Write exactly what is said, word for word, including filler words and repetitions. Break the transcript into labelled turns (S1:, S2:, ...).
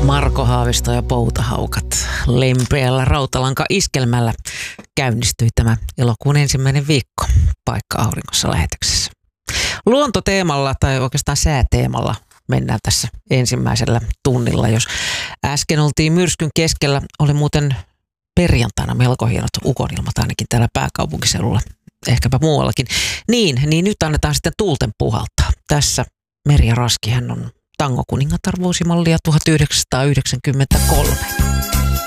S1: Marko Haavisto ja Poutahaukat lempeällä rautalanka-iskelmällä käynnistyi tämä elokuun ensimmäinen viikko Paikka auringossa lähetyksessä. Luontoteemalla tai oikeastaan sääteemalla mennään tässä ensimmäisellä tunnilla. Jos äsken oltiin myrskyn keskellä, oli muuten perjantaina melko hienot ukonilmat ainakin täällä pääkaupunkiseudulla, ehkäpä muuallakin. Niin, niin nyt annetaan sitten tuulten puhaltaa. Tässä Merja Raski, hän on tangokuningatar vuosimallia tuhatyhdeksänsataayhdeksänkymmentäkolme.